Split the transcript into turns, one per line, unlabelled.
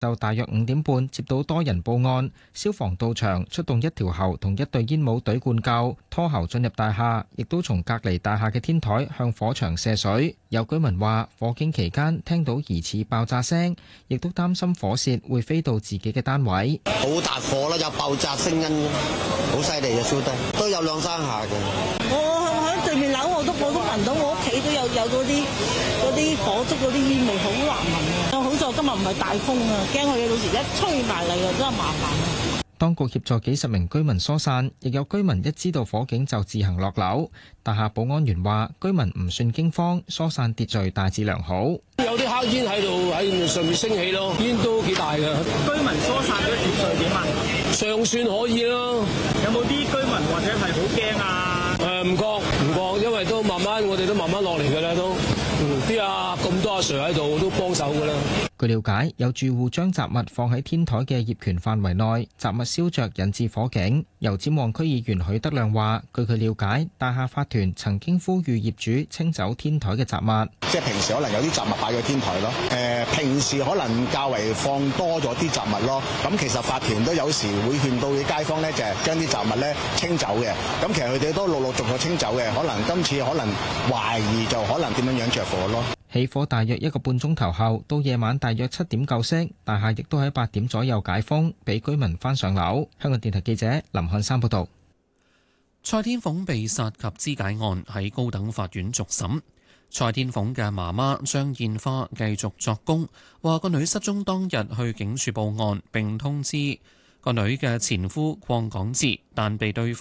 就大約5點半接到多人報案，消防到場出動一條喉同一隊煙霧隊灌救，拖喉進入大廈，亦都從隔離大廈嘅天台向火場射水。有居民話，火警期間聽到疑似爆炸聲，亦都擔心火舌會飛到自己嘅單位。
好大火啦，有爆炸聲音，好犀利嘅，燒得都有2-3下嘅。我喺對面樓我都聞到，我屋企都有嗰啲火燭嗰啲煙味，好難聞啊！好在今日唔係大風啊，驚佢到時一吹埋嚟啊，真係麻煩。
當局協助幾十名居民疏散，亦有居民一知道火警就自行落樓。大廈保安員話：居民唔算驚慌，疏散秩序大致良好。
有啲黑煙喺上面升起咯，煙都幾大㗎。
居民疏散嘅秩序點啊？
尚算可以咯。
有冇啲居民或者係好驚啊？
唔覺，因為都慢慢，我哋都慢慢落嚟㗎啦，都。啲咁多阿 Sir 喺度都幫手㗎啦。
據了解，有住戶將雜物放喺天台嘅業權範圍內，雜物燒着引致火警。油尖旺區議員許德亮話，據佢了解，大廈法團曾經呼籲業主清走天台嘅雜物。
即係平時可能有啲雜物擺喺天台咯，平時可能較為放多咗啲雜物咯。咁其實法團都有時會勸到啲街坊咧，就係將啲雜物咧清走嘅。咁其實佢哋都陸陸續續清走嘅，可能今次可能懷疑就可能點樣着火咯。
起火大約1個半鐘頭後，到夜晚大約7點救熄，大廈亦都喺8點左右解封，俾居民翻上樓。香港電台記者林漢山報道。
蔡天鳳被殺及肢解案喺高等法院續審。蔡天鳳嘅媽媽張燕花繼續作供，話個女失蹤當日去警署報案，並通知個女嘅前夫鄺港智，但被對方